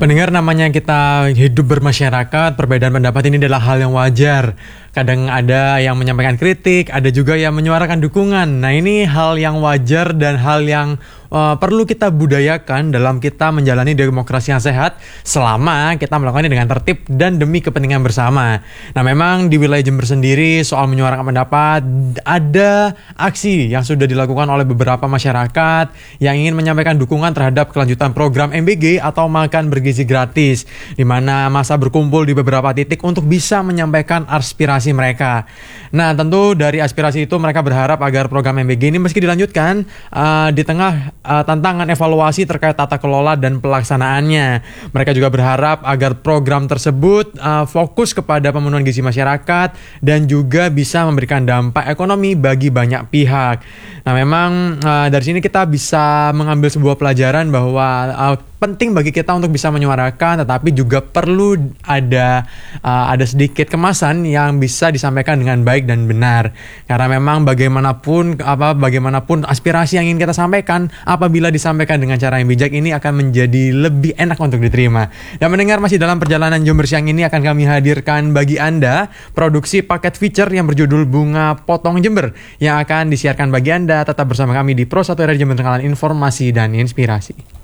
Pendengar, namanya kita hidup bermasyarakat, perbedaan pendapat ini adalah hal yang wajar. Kadang ada yang menyampaikan kritik, ada juga yang menyuarakan dukungan. Nah, ini hal yang wajar dan hal yang perlu kita budayakan dalam kita menjalani demokrasi yang sehat selama kita melakukannya dengan tertib dan demi kepentingan bersama. Nah, memang di wilayah Jember sendiri soal menyuarakan pendapat, ada aksi yang sudah dilakukan oleh beberapa masyarakat yang ingin menyampaikan dukungan terhadap kelanjutan program MBG atau makan bergizi gratis, di mana massa berkumpul di beberapa titik untuk bisa menyampaikan aspirasi mereka. Nah, tentu dari aspirasi itu mereka berharap agar program MBG ini meski dilanjutkan di tengah tantangan evaluasi terkait tata kelola dan pelaksanaannya. Mereka juga berharap agar program tersebut fokus kepada pemenuhan gizi masyarakat dan juga bisa memberikan dampak ekonomi bagi banyak pihak. Nah, memang dari sini kita bisa mengambil sebuah pelajaran bahwa penting bagi kita untuk bisa menyuarakan, tetapi juga perlu ada sedikit kemasan yang bisa disampaikan dengan baik dan benar. Karena memang bagaimanapun aspirasi yang ingin kita sampaikan, apabila disampaikan dengan cara yang bijak, ini akan menjadi lebih enak untuk diterima. Dan mendengar, masih dalam perjalanan Jember Siang ini akan kami hadirkan bagi Anda produksi paket feature yang berjudul Bunga Potong Jember yang akan disiarkan bagi Anda. Tetap bersama kami di Pro 1 Radio Jember, Tenggalan Informasi dan Inspirasi.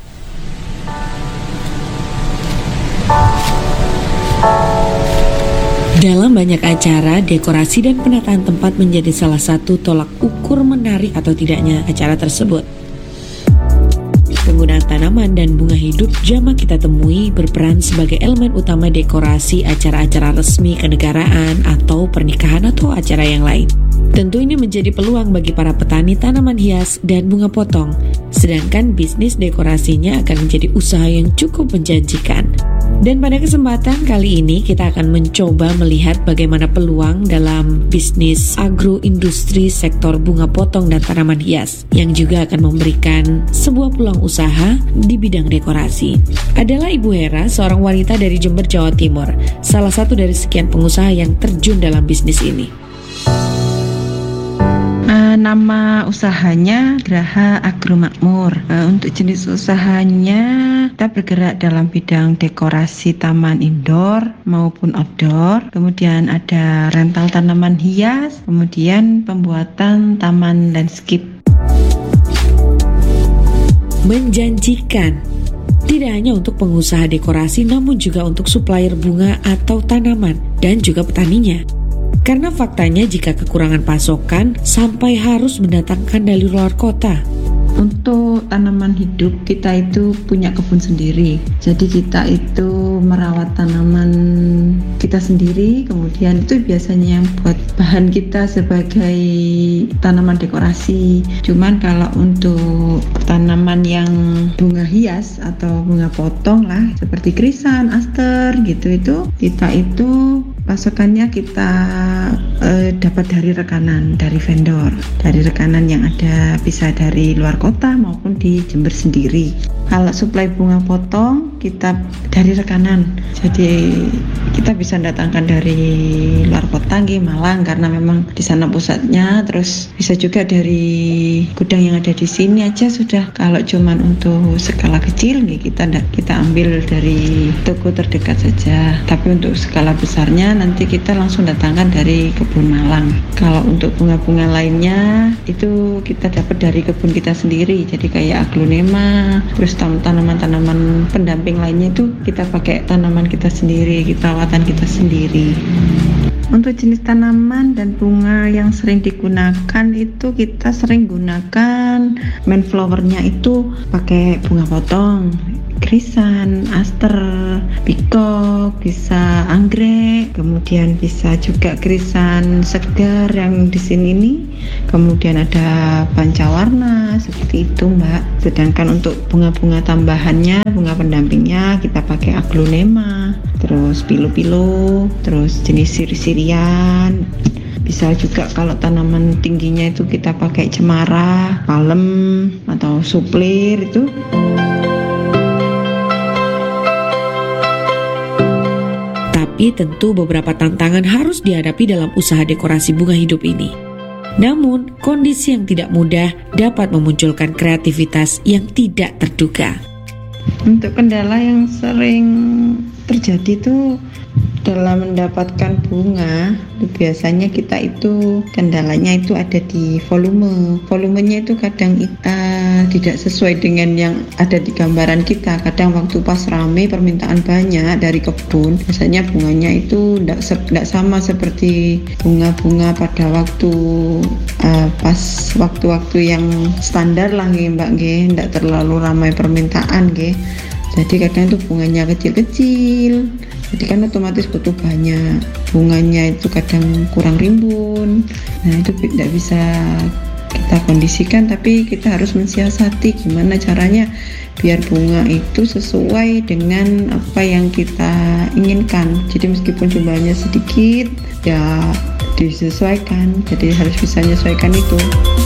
Dalam banyak acara, dekorasi dan penataan tempat menjadi salah satu tolak ukur menarik atau tidaknya acara tersebut. Penggunaan tanaman dan bunga hidup jamak kita temui berperan sebagai elemen utama dekorasi acara-acara resmi kenegaraan atau pernikahan atau acara yang lain. Tentu ini menjadi peluang bagi para petani tanaman hias dan bunga potong, sedangkan bisnis dekorasinya akan menjadi usaha yang cukup menjanjikan. Dan pada kesempatan kali ini kita akan mencoba melihat bagaimana peluang dalam bisnis agroindustri sektor bunga potong dan tanaman hias yang juga akan memberikan sebuah peluang usaha di bidang dekorasi. Adalah Ibu Hera, seorang wanita dari Jember, Jawa Timur, salah satu dari sekian pengusaha yang terjun dalam bisnis ini. Nama usahanya Graha Agro Makmur. Untuk jenis usahanya kita bergerak dalam bidang dekorasi taman indoor maupun outdoor. Kemudian ada rental tanaman hias, kemudian pembuatan taman landscape. Menjanjikan. Tidak hanya untuk pengusaha dekorasi, namun juga untuk supplier bunga atau tanaman dan juga petaninya. Karena faktanya jika kekurangan pasokan sampai harus mendatangkan dari luar kota. Untuk tanaman hidup kita itu punya kebun sendiri. Jadi kita itu merawat tanaman kita sendiri. Kemudian itu biasanya yang buat bahan kita sebagai tanaman dekorasi. Cuman kalau untuk tanaman yang bunga hias atau bunga potong lah, seperti krisan, aster gitu, itu kita itu pasokannya kita dapat dari rekanan, dari vendor, dari rekanan yang ada, bisa dari luar kota maupun di Jember sendiri. Kalau suplai bunga potong kita dari rekanan, jadi kita bisa datangkan dari luar kota, Malang, karena memang di sana pusatnya. Terus bisa juga dari gudang yang ada di sini aja sudah. Kalau cuman untuk skala kecil, kita ambil dari toko terdekat saja. Tapi untuk skala besarnya nanti kita langsung datangkan dari kebun Malang. Kalau untuk bunga-bunga lainnya itu kita dapat dari kebun kita sendiri. Jadi kayak aglonema, terus tanaman-tanaman pendamping lainnya itu kita pakai tanaman kita sendiri, rawatan kita sendiri. Untuk jenis tanaman dan bunga yang sering digunakan itu kita sering gunakan main flowernya itu pakai bunga potong, krisan, aster, pikok, bisa anggrek, kemudian bisa juga krisan segar yang di sini nih. Kemudian ada pancawarna seperti itu, Mbak. Sedangkan untuk bunga-bunga tambahannya, bunga pendampingnya kita pakai aglonema, terus pilu-pilu, terus jenis siri-sirian. Bisa juga kalau tanaman tingginya itu kita pakai cemara, palem atau suplir itu. Tapi tentu beberapa tantangan harus dihadapi dalam usaha dekorasi bunga hidup ini. Namun, kondisi yang tidak mudah dapat memunculkan kreativitas yang tidak terduga. Untuk kendala yang sering terjadi itu dalam mendapatkan bunga, biasanya kita itu kendalanya itu ada di volumenya itu kadang tidak sesuai dengan yang ada di gambaran kita. Kadang waktu pas rame permintaan banyak dari kebun, biasanya bunganya itu tidak sama seperti bunga-bunga pada waktu pas waktu-waktu yang standar lah Mbak, tidak terlalu ramai permintaan. Jadi kadang itu bunganya kecil-kecil, jadi kan otomatis butuh banyak. Bunganya itu kadang kurang rimbun. Nah itu tidak bisa kita kondisikan, tapi kita harus mensiasati gimana caranya biar bunga itu sesuai dengan apa yang kita inginkan. Jadi meskipun jumlahnya sedikit, ya disesuaikan. Jadi harus bisa menyesuaikan itu.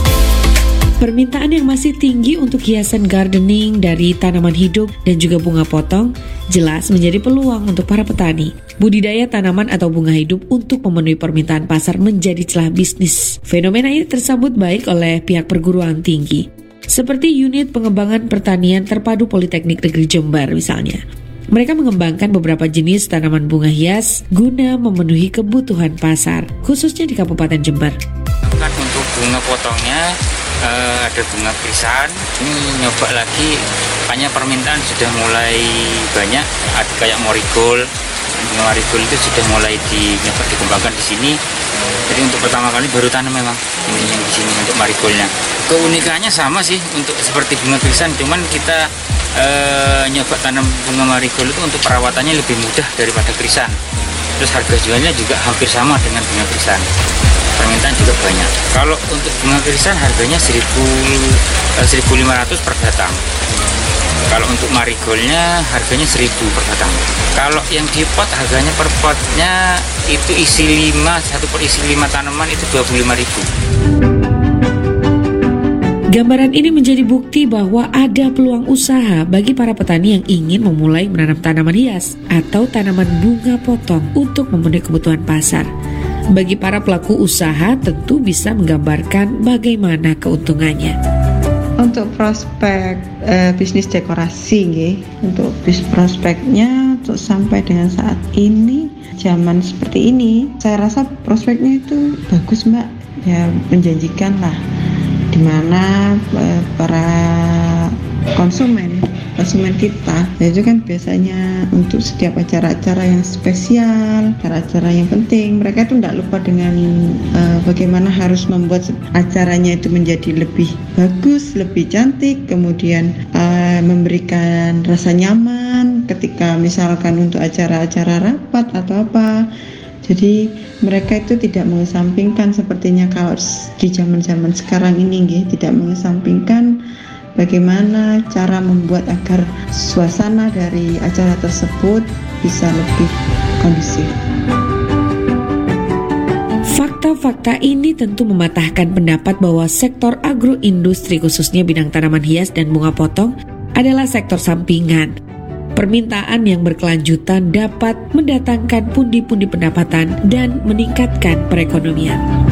Permintaan yang masih tinggi untuk hiasan gardening dari tanaman hidup dan juga bunga potong jelas menjadi peluang untuk para petani. Budidaya tanaman atau bunga hidup untuk memenuhi permintaan pasar menjadi celah bisnis. Fenomena ini tersambut baik oleh pihak perguruan tinggi, seperti unit pengembangan pertanian terpadu Politeknik Negeri Jember misalnya. Mereka mengembangkan beberapa jenis tanaman bunga hias guna memenuhi kebutuhan pasar, khususnya di Kabupaten Jember. Untuk bunga potongnya ada bunga krisan, ini nyoba lagi, hanya permintaan sudah mulai banyak, ada kayak marigold. Bunga marigold itu sudah mulai dikembangkan di sini. Jadi untuk pertama kali baru tanam memang ini yang di sini untuk marigoldnya. Keunikannya sama sih untuk seperti bunga krisan, cuman kita nyoba tanam bunga marigold itu untuk perawatannya lebih mudah daripada krisan. Terus harga jualnya juga hampir sama dengan bunga krisan. Permintaan juga banyak. Kalau untuk bunga krisan harganya 1.500 per batang. Kalau untuk marigoldnya harganya 1.000 per batang. Kalau yang di pot harganya per potnya itu satu per isi 5 tanaman itu 25.000. Gambaran ini menjadi bukti bahwa ada peluang usaha bagi para petani yang ingin memulai menanam tanaman hias atau tanaman bunga potong untuk memenuhi kebutuhan pasar. Bagi para pelaku usaha tentu bisa menggambarkan bagaimana keuntungannya. Untuk prospek bisnis dekorasi, untuk prospeknya untuk sampai dengan saat ini, zaman seperti ini, saya rasa prospeknya itu bagus Mbak, ya menjanjikan lah, dimana para konsumen kita, itu kan biasanya untuk setiap acara-acara yang spesial, acara-acara yang penting, mereka itu tidak lupa dengan bagaimana harus membuat acaranya itu menjadi lebih bagus, lebih cantik, kemudian memberikan rasa nyaman ketika misalkan untuk acara-acara rapat atau apa. Jadi mereka itu tidak mengesampingkan sepertinya kalau di zaman-zaman sekarang ini, tidak mengesampingkan bagaimana cara membuat agar suasana dari acara tersebut bisa lebih kondusif. Fakta-fakta ini tentu mematahkan pendapat bahwa sektor agroindustri khususnya bidang tanaman hias dan bunga potong adalah sektor sampingan. Permintaan yang berkelanjutan dapat mendatangkan pundi-pundi pendapatan dan meningkatkan perekonomian.